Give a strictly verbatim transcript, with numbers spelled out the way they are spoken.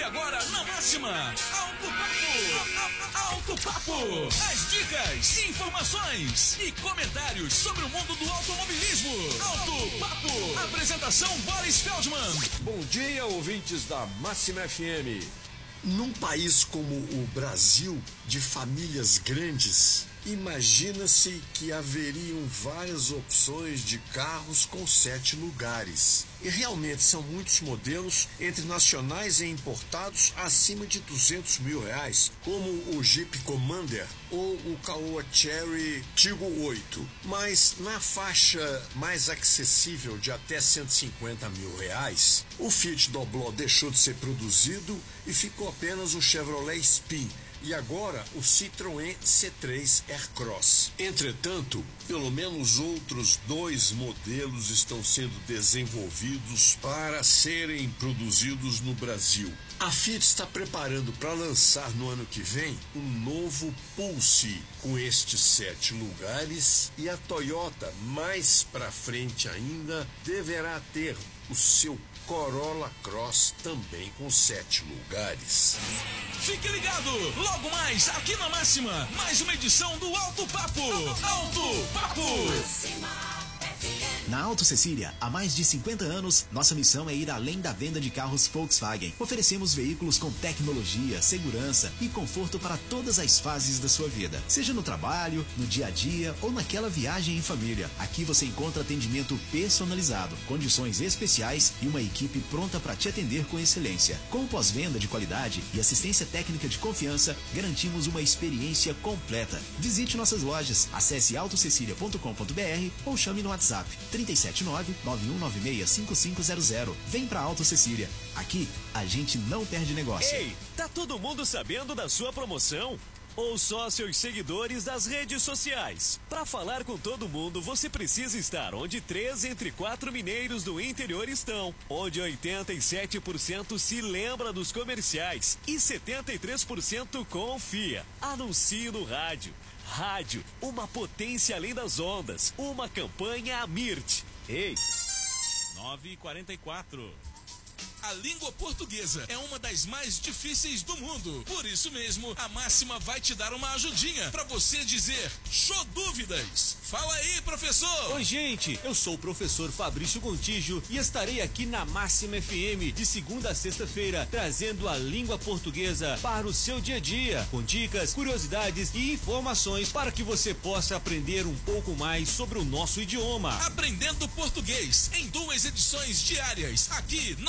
agora na Máxima, Alto Papo. Alto Papo. As dicas, informações e comentários sobre o mundo do automobilismo. Alto Papo. Apresentação Boris Feldman. Bom dia, ouvintes da Máxima F M. Num país como o Brasil, de famílias grandes, imagina-se que haveriam várias opções de carros com sete lugares. E realmente são muitos modelos, entre nacionais e importados, acima de duzentos mil reais, como o Jeep Commander ou o Caoa Chery Tiggo oito. Mas na faixa mais acessível de até cento e cinquenta mil reais, o Fiat Doblò deixou de ser produzido e ficou apenas o Chevrolet Spin. E agora o Citroën C três Aircross. Entretanto, pelo menos outros dois modelos estão sendo desenvolvidos para serem produzidos no Brasil. A Fiat está preparando para lançar no ano que vem um novo Pulse com estes sete lugares, e a Toyota, mais para frente ainda, deverá ter o seu Corolla Cross também com sete lugares. Fique ligado, logo mais aqui na Máxima, mais uma edição do Alto Papo. Alto Papo. Na Auto Cecília, há mais de cinquenta anos, nossa missão é ir além da venda de carros Volkswagen. Oferecemos veículos com tecnologia, segurança e conforto para todas as fases da sua vida. Seja no trabalho, no dia a dia ou naquela viagem em família. Aqui você encontra atendimento personalizado, condições especiais e uma equipe pronta para te atender com excelência. Com pós-venda de qualidade e assistência técnica de confiança, garantimos uma experiência completa. Visite nossas lojas, acesse auto cecília ponto com ponto br ou chame no WhatsApp três sete nove, nove um nove seis, cinco cinco zero zero. Vem pra Auto Cecília. Aqui, a gente não perde negócio. Ei, tá todo mundo sabendo da sua promoção? Ou só seus seguidores das redes sociais? Para falar com todo mundo, você precisa estar onde três entre quatro mineiros do interior estão, onde oitenta e sete por cento se lembra dos comerciais e setenta e três por cento confia. Anuncie no rádio. Rádio, uma potência além das ondas, uma campanha Amirt. Ei! nove e quarenta e quatro. A língua portuguesa é uma das mais difíceis do mundo. Por isso mesmo, a Máxima vai te dar uma ajudinha para você dizer show dúvidas. Fala aí, professor! Oi, gente, eu sou o professor Fabrício Gontijo e estarei aqui na Máxima F M de segunda a sexta-feira, trazendo a língua portuguesa para o seu dia a dia, com dicas, curiosidades e informações para que você possa aprender um pouco mais sobre o nosso idioma. Aprendendo português em duas edições diárias, aqui na